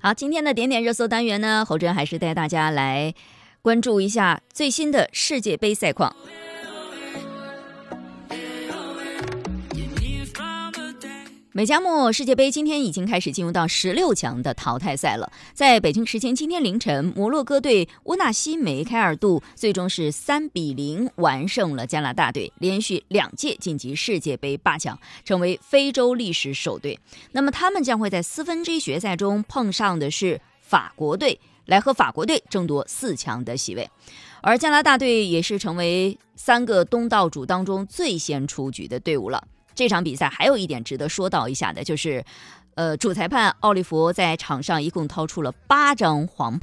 好，今天的点点热搜单元呢，侯真还是带大家来关注一下最新的世界杯赛况。美加墨世界杯今天已经开始进入到16强的淘汰赛了。在北京时间今天凌晨，摩洛哥队乌纳西梅开二度最终是3-0完胜了加拿大队，连续2届晋级世界杯8强，成为非洲历史首队。那么他们将会在4分之一决赛中碰上的是法国队，来和法国队争夺4强的席位。而加拿大队也是成为3个东道主当中最先出局的队伍了。这场比赛还有一点值得说到一下的，就是主裁判奥利弗在场上一共掏出了8张黄牌。